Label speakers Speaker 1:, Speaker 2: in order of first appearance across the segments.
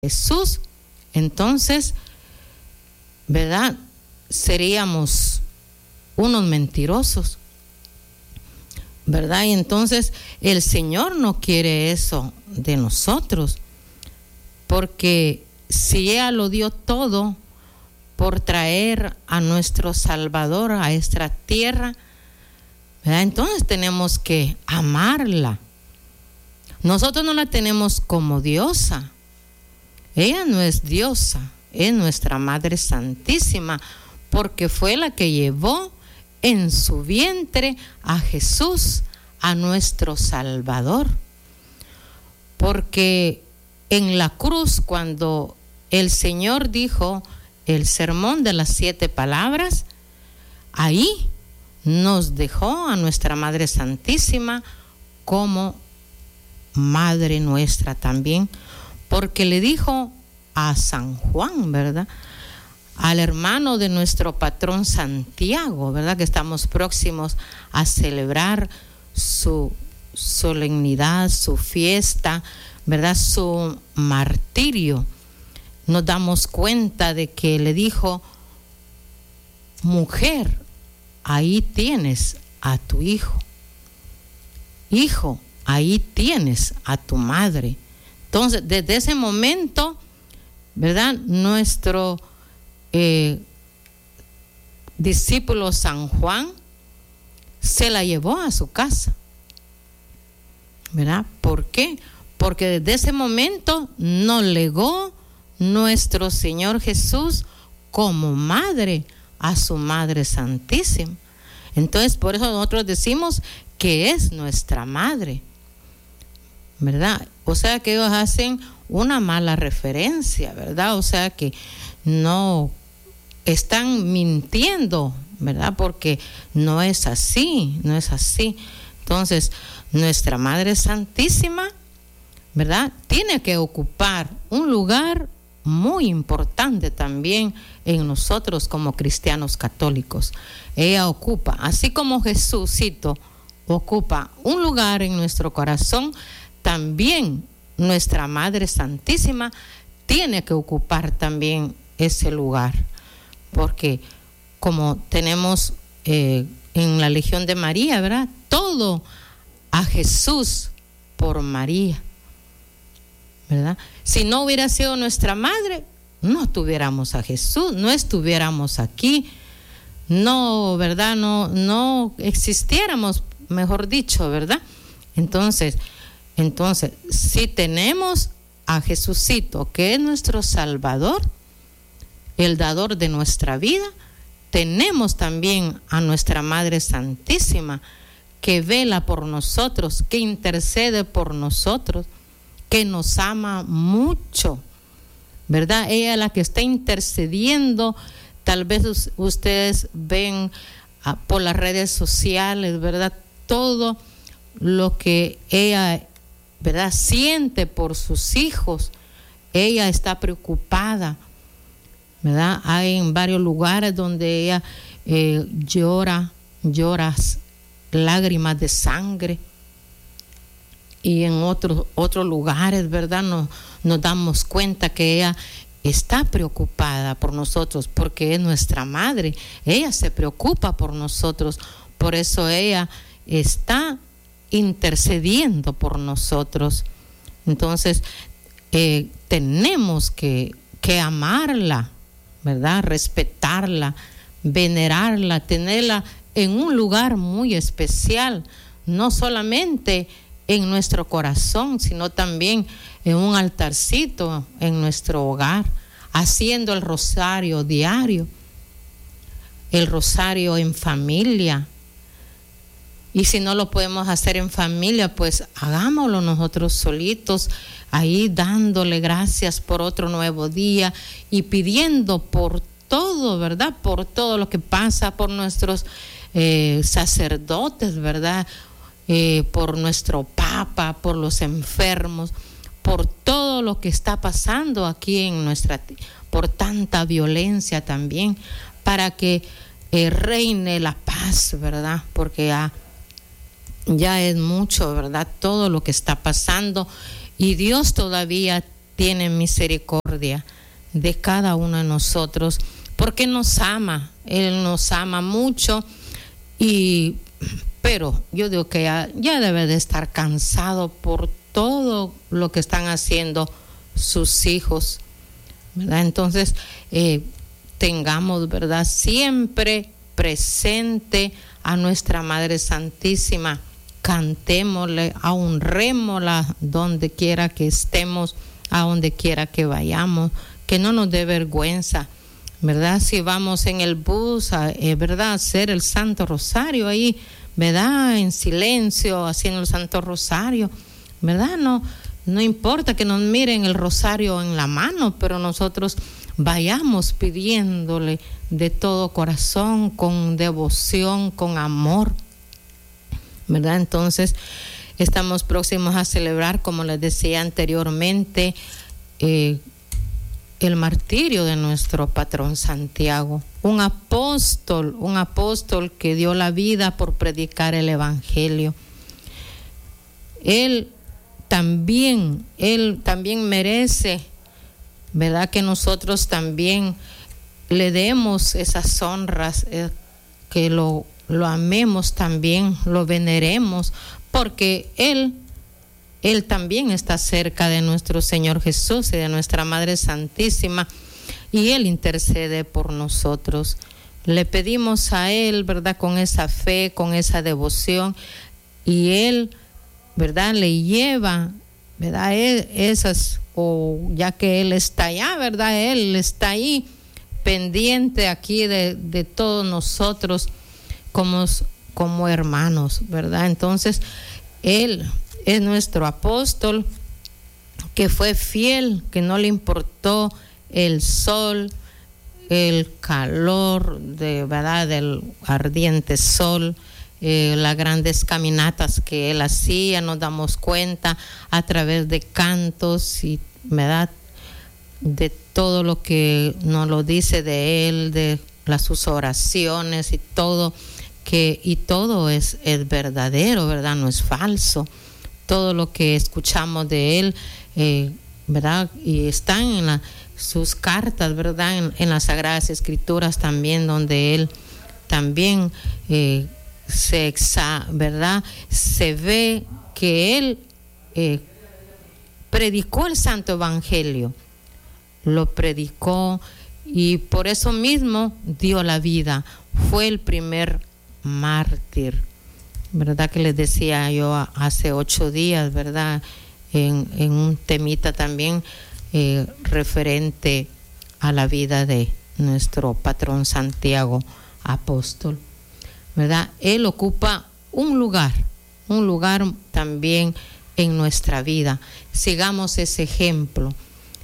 Speaker 1: Jesús, entonces, ¿verdad? Seríamos unos mentirosos, ¿verdad? Y entonces el Señor no quiere eso de nosotros, porque si ella lo dio todo por traer a nuestro Salvador a esta tierra, ¿verdad? Entonces tenemos que amarla. Nosotros no la tenemos como diosa. Ella no es diosa, es nuestra Madre Santísima, porque fue la que llevó en su vientre a Jesús, a nuestro Salvador. Porque en la cruz, cuando el Señor dijo el sermón de las 7 palabras, ahí nos dejó a nuestra Madre Santísima como Madre nuestra también, porque le dijo a San Juan, ¿verdad?, al hermano de nuestro patrón Santiago, ¿verdad?, que estamos próximos a celebrar su solemnidad, su fiesta, ¿verdad?, su martirio. Nos damos cuenta de que le dijo: mujer, ahí tienes a tu hijo. Hijo, ahí tienes a tu madre. Entonces, desde ese momento, ¿verdad?, nuestro discípulo San Juan se la llevó a su casa, ¿verdad? ¿Por qué? Porque desde ese momento nos legó nuestro Señor Jesús como madre a su Madre Santísima. Entonces, por eso nosotros decimos que es nuestra madre, ¿verdad? O sea que ellos hacen una mala referencia, ¿verdad? O sea que no están mintiendo, ¿verdad? Porque no es así, no es así. Entonces, nuestra Madre Santísima, ¿verdad?, tiene que ocupar un lugar muy importante también en nosotros como cristianos católicos. Ella ocupa, así como Jesucito ocupa un lugar en nuestro corazón, también nuestra Madre Santísima tiene que ocupar también ese lugar, porque como tenemos en la Legión de María, ¿verdad?, todo a Jesús por María, ¿verdad? Si no hubiera sido nuestra madre, no tuviéramos a Jesús, no estuviéramos aquí, no, ¿verdad?, no existiéramos, mejor dicho, ¿verdad? Entonces, si tenemos a Jesucito, que es nuestro Salvador, el dador de nuestra vida, tenemos también a nuestra Madre Santísima, que vela por nosotros, que intercede por nosotros, que nos ama mucho, ¿verdad? Ella es la que está intercediendo. Tal vez ustedes ven por las redes sociales, ¿verdad?, todo lo que ella, ¿verdad?, siente por sus hijos. Ella está preocupada, ¿verdad? Hay en varios lugares donde ella llora lágrimas de sangre, y en otros lugares, ¿verdad?, nos damos cuenta que ella está preocupada por nosotros, porque es nuestra madre. Ella se preocupa por nosotros, por eso ella está intercediendo por nosotros. Entonces, tenemos que amarla, ¿verdad?, respetarla, venerarla, tenerla en un lugar muy especial, no solamente en nuestro corazón, sino también en un altarcito en nuestro hogar, haciendo el rosario diario, el rosario en familia. Y si no lo podemos hacer en familia, pues hagámoslo nosotros solitos, ahí dándole gracias por otro nuevo día y pidiendo por todo, ¿verdad?, por todo lo que pasa, por nuestros sacerdotes, ¿verdad?, por nuestro Papa, por los enfermos, por todo lo que está pasando aquí en por tanta violencia también, para que reine la paz, ¿verdad?, porque ya es mucho, ¿verdad?, todo lo que está pasando, y Dios todavía tiene misericordia de cada uno de nosotros, porque nos ama, Él nos ama mucho, pero yo digo que ya debe de estar cansado por todo lo que están haciendo sus hijos, ¿verdad? Entonces, tengamos, ¿verdad?, siempre presente a nuestra Madre Santísima, cantémosle, honrémosla donde quiera que estemos, a donde quiera que vayamos, que no nos dé vergüenza, ¿verdad? Si vamos en el bus, ¿verdad?, hacer el Santo Rosario ahí, ¿verdad?, en silencio, haciendo el Santo Rosario, ¿verdad? No importa que nos miren el rosario en la mano, pero nosotros vayamos pidiéndole de todo corazón, con devoción, con amor, ¿verdad? Entonces, estamos próximos a celebrar, como les decía anteriormente, el martirio de nuestro patrón Santiago, un apóstol que dio la vida por predicar el Evangelio. Él también merece, ¿verdad?, que nosotros también le demos esas honras, que lo amemos también, lo veneremos, porque Él también está cerca de nuestro Señor Jesús y de nuestra Madre Santísima, y Él intercede por nosotros. Le pedimos a Él, ¿verdad?, con esa fe, con esa devoción, y Él, ¿verdad?, le lleva, ¿verdad?, ya que Él está allá, ¿verdad?, Él está ahí pendiente aquí de todos nosotros como hermanos, ¿verdad? Entonces, Él es nuestro apóstol, que fue fiel, que no le importó el sol, el calor ¿verdad?, del ardiente sol, las grandes caminatas que él hacía. Nos damos cuenta a través de cantos y, ¿verdad?, de todo lo que nos lo dice de él, de sus oraciones y todo, y todo es verdadero, ¿verdad?, no es falso. Todo lo que escuchamos de él, ¿verdad?, y están en sus cartas, ¿verdad?, en las Sagradas Escrituras también, donde él también ¿verdad?, se ve que él predicó el Santo Evangelio, lo predicó, y por eso mismo dio la vida. Fue el primer mártir, ¿verdad?, que les decía yo hace 8 días, ¿verdad?, en un temita también referente a la vida de nuestro patrón Santiago, apóstol, ¿verdad? Él ocupa un lugar también en nuestra vida. Sigamos ese ejemplo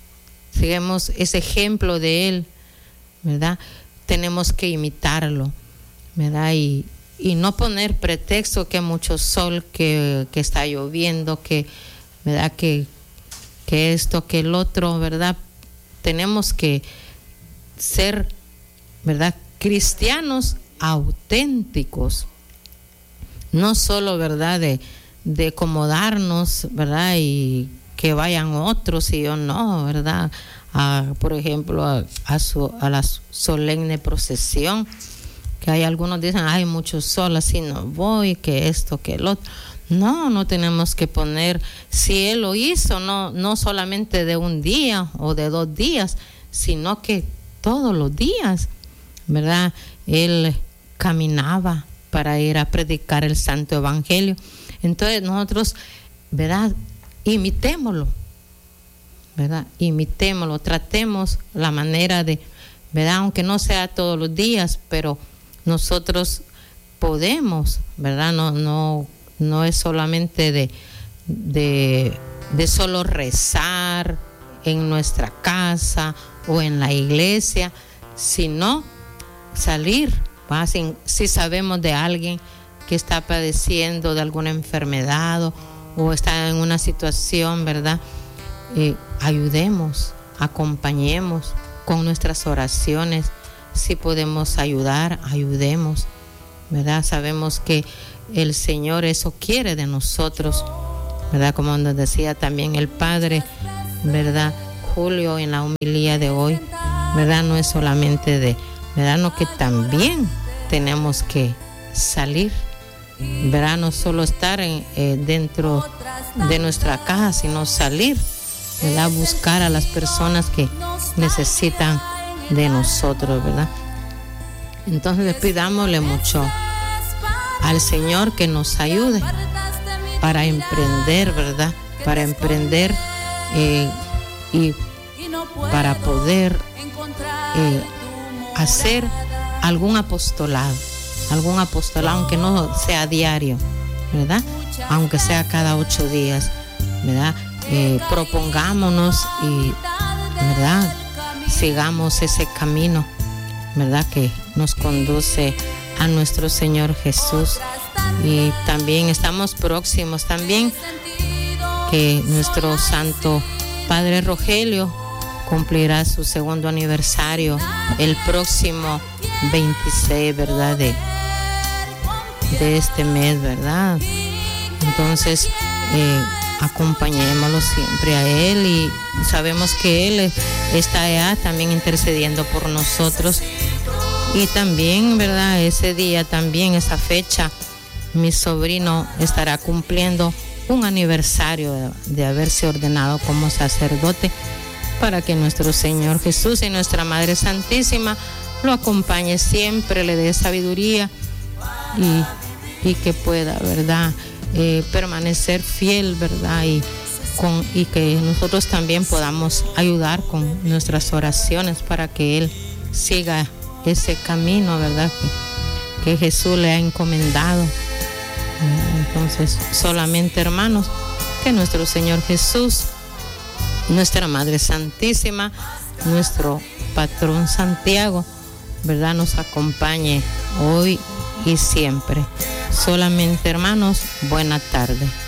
Speaker 1: de él, ¿verdad? Tenemos que imitarlo, ¿verdad? Y no poner pretexto que mucho sol, que está lloviendo, ¿verdad?, que esto, que el otro, ¿verdad? Tenemos que ser, ¿verdad?, cristianos auténticos, no solo, ¿verdad?, de acomodarnos, ¿verdad?, y que vayan otros y yo no, ¿verdad?, por ejemplo, a la solemne procesión, que hay algunos dicen, hay mucho sol, así no voy, que esto, que el otro. No tenemos que poner, si él lo hizo, no solamente de un día o de 2 días, sino que todos los días, ¿verdad?, él caminaba para ir a predicar el Santo Evangelio. Entonces nosotros, ¿verdad?, imitémoslo, tratemos la manera de, ¿verdad?, aunque no sea todos los días, pero nosotros podemos, ¿verdad?, no es solamente de solo rezar en nuestra casa o en la iglesia, sino salir, si sabemos de alguien que está padeciendo de alguna enfermedad o está en una situación, ¿verdad?, ayudemos, acompañemos con nuestras oraciones. Si podemos ayudar, ayudemos, ¿verdad? Sabemos que el Señor eso quiere de nosotros, ¿verdad? Como nos decía también el Padre, ¿verdad? Julio en la homilía de hoy, ¿verdad? No es solamente de, ¿verdad? No, que también tenemos que salir, ¿verdad? No solo estar dentro de nuestra casa, sino salir, ¿verdad? Buscar a las personas que necesitan de nosotros, ¿verdad? Entonces pidámosle mucho al Señor que nos ayude para emprender, ¿verdad? Para emprender y para poder hacer algún apostolado, aunque no sea diario, ¿verdad? Aunque sea cada 8 días, ¿verdad? Propongámonos y, ¿verdad? Sigamos ese camino, ¿verdad? Que nos conduce a nuestro Señor Jesús. Y también estamos próximos también que nuestro Santo Padre Rogelio cumplirá su 2º aniversario el próximo 26, ¿verdad? De este mes, ¿verdad? Entonces, acompañémoslo siempre a él, y sabemos que él está allá también intercediendo por nosotros. Y también, ¿verdad? Ese día, también esa fecha, mi sobrino estará cumpliendo un aniversario de haberse ordenado como sacerdote, para que nuestro Señor Jesús y nuestra Madre Santísima lo acompañe siempre, le dé sabiduría y que pueda, ¿verdad? Permanecer fiel, ¿verdad? Y que nosotros también podamos ayudar con nuestras oraciones para que Él siga ese camino, ¿verdad? Que Jesús le ha encomendado. Entonces, solamente, hermanos, que nuestro Señor Jesús, nuestra Madre Santísima, nuestro patrón Santiago, ¿verdad?, nos acompañe hoy y siempre. Solamente, hermanos, buena tarde.